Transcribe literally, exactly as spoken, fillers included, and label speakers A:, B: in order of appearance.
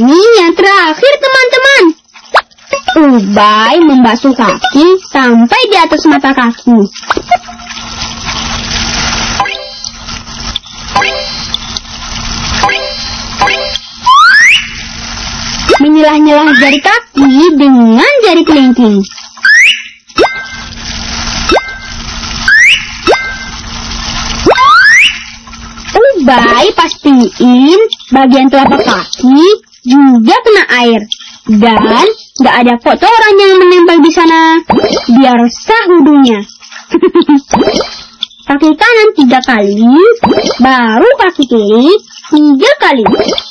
A: ini yang terakhir, teman-teman. Ubay membasuh kaki sampai di atas mata kaki. Menyelah-nyelah jari kaki dengan jari kelingking. Ubay pastiin bagian telapak kaki juga kena air. Dan gak ada kotoran yang menempel di sana. Biar sah wudhunya. Kaki kanan tiga kali, baru kaki kiri tiga kali.